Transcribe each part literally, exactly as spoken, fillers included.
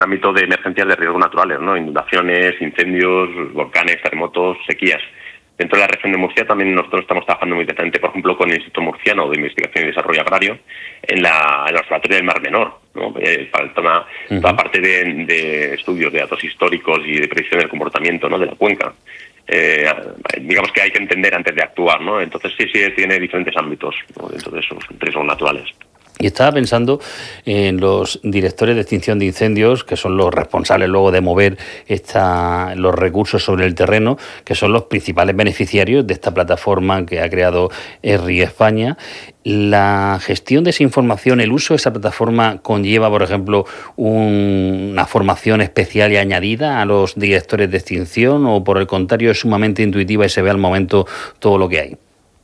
ámbito de emergencias de riesgos naturales, ¿no? Inundaciones, incendios, volcanes, terremotos, sequías. Dentro de la región de Murcia también nosotros estamos trabajando muy directamente, por ejemplo, con el Instituto Murciano de Investigación y Desarrollo Agrario en la, en el Observatorio del Mar Menor, ¿no? Eh, para el tema, uh-huh. toda parte de, de estudios de datos históricos y de predicción del comportamiento, ¿no? de la cuenca. Eh, digamos que hay que entender antes de actuar, ¿no? Entonces sí, sí tiene diferentes ámbitos, ¿no? dentro de esos riesgos naturales. Y estaba pensando en los directores de extinción de incendios, que son los responsables luego de mover esta, los recursos sobre el terreno, que son los principales beneficiarios de esta plataforma que ha creado R I España. La gestión de esa información, el uso de esa plataforma conlleva, por ejemplo, un, una formación especial y añadida a los directores de extinción, o por el contrario es sumamente intuitiva y se ve al momento todo lo que hay.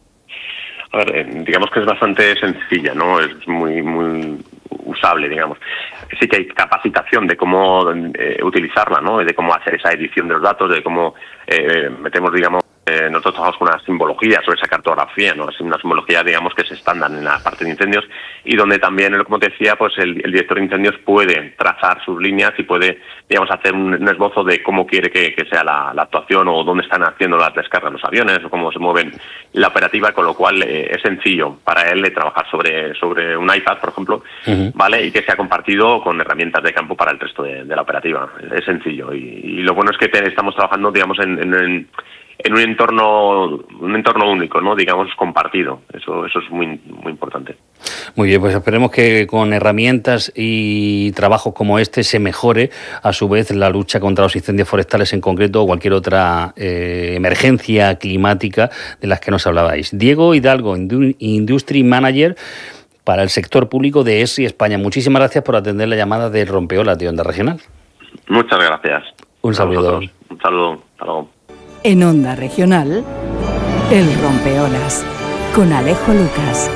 A ver, digamos que es bastante sencilla, ¿no? Es muy muy usable, digamos. Sí que hay capacitación de cómo eh, utilizarla, ¿no? De cómo hacer esa edición de los datos, de cómo eh, metemos, digamos, eh, nosotros trabajamos con una simbología sobre esa cartografía, ¿no? Es una simbología, digamos, que es estándar en la parte de incendios y donde también, como te decía, pues el, el director de incendios puede trazar sus líneas y puede, digamos, hacer un, un esbozo de cómo quiere que, que sea la, la actuación o dónde están haciendo las descargas los aviones o cómo se mueven la operativa, con lo cual eh, es sencillo para él trabajar sobre sobre un iPad, por ejemplo, uh-huh. ¿vale? Y que sea compartido con herramientas de campo para el resto de, de la operativa. Es sencillo y, y lo bueno es que te, estamos trabajando, digamos, en, en, en en un entorno un entorno único, ¿no? Digamos, compartido. Eso eso es muy muy importante. Muy bien, pues esperemos que con herramientas y trabajos como este se mejore a su vez la lucha contra los incendios forestales en concreto o cualquier otra eh, emergencia climática de las que nos hablabais. Diego Hidalgo, Industry Manager para el sector público de E S I España. Muchísimas gracias por atender la llamada de Rompeolas de Onda Regional. Muchas gracias. Un saludo. Un saludo. Hasta luego. En Onda Regional, El Rompeolas, con Alejo Lucas.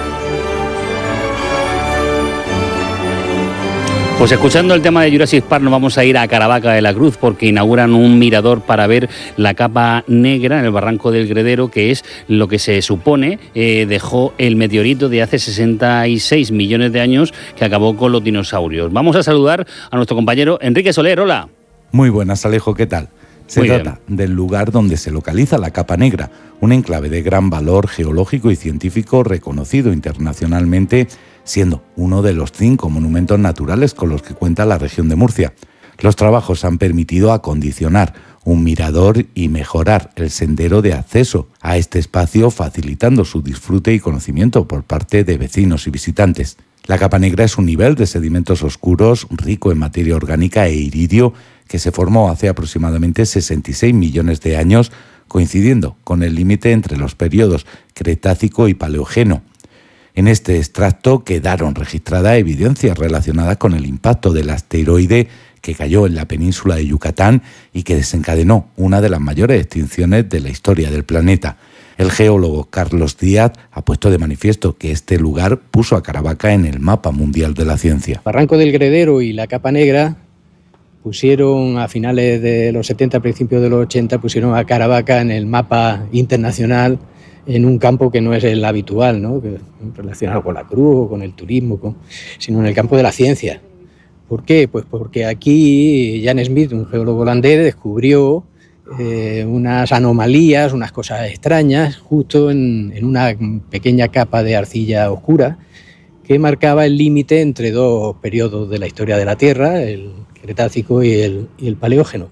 Pues escuchando el tema de Jurassic Park nos vamos a ir a Caravaca de la Cruz porque inauguran un mirador para ver la capa negra en el barranco del Gredero, que es lo que se supone eh, dejó el meteorito de hace sesenta y seis millones de años que acabó con los dinosaurios. Vamos a saludar a nuestro compañero Enrique Soler. Hola. Muy buenas, Alejo, ¿qué tal? Se Muy trata bien. del lugar donde se localiza la capa negra, un enclave de gran valor geológico y científico reconocido internacionalmente, siendo uno de los cinco monumentos naturales con los que cuenta la región de Murcia. Los trabajos han permitido acondicionar un mirador y mejorar el sendero de acceso a este espacio, facilitando su disfrute y conocimiento por parte de vecinos y visitantes. La capa negra es un nivel de sedimentos oscuros rico en materia orgánica e iridio que se formó hace aproximadamente sesenta y seis millones de años, coincidiendo con el límite entre los periodos Cretácico y Paleógeno. En este extracto quedaron registradas evidencias relacionadas con el impacto del asteroide que cayó en la península de Yucatán y que desencadenó una de las mayores extinciones de la historia del planeta. El geólogo Carlos Díaz ha puesto de manifiesto que este lugar puso a Caravaca en el mapa mundial de la ciencia. Barranco del Gredero y la capa negra pusieron a finales de los setenta, principios de los ochenta, pusieron a Caravaca en el mapa internacional en un campo que no es el habitual, ¿no? Que, relacionado con la cruz o con el turismo, con, sino en el campo de la ciencia. ¿Por qué? Pues porque aquí Jan Smith, un geólogo holandés, descubrió eh, unas anomalías, unas cosas extrañas, justo en, en una pequeña capa de arcilla oscura que marcaba el límite entre dos periodos de la historia de la Tierra, el Cretácico y el, y el Paleógeno.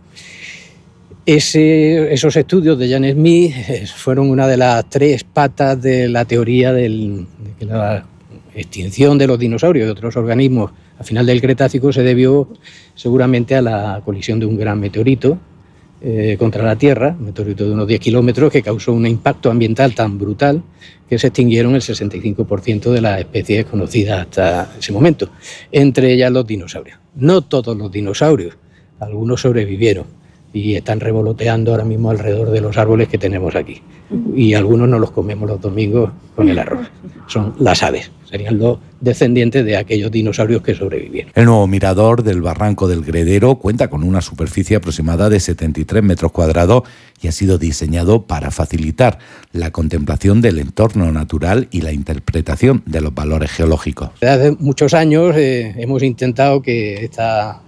Ese, esos estudios de Jan Smith fueron una de las tres patas de la teoría del, de que la extinción de los dinosaurios y de otros organismos a final del Cretácico se debió seguramente a la colisión de un gran meteorito eh, contra la Tierra, un meteorito de unos diez kilómetros que causó un impacto ambiental tan brutal que se extinguieron el sesenta y cinco por ciento de las especies conocidas hasta ese momento, entre ellas los dinosaurios. No todos los dinosaurios, algunos sobrevivieron y están revoloteando ahora mismo alrededor de los árboles que tenemos aquí. Y algunos nos los comemos los domingos con el arroz. Son las aves, serían los descendientes de aquellos dinosaurios que sobrevivieron. El nuevo mirador del Barranco del Gredero cuenta con una superficie aproximada de setenta y tres metros cuadrados y ha sido diseñado para facilitar la contemplación del entorno natural y la interpretación de los valores geológicos. Desde hace muchos años eh, hemos intentado que esta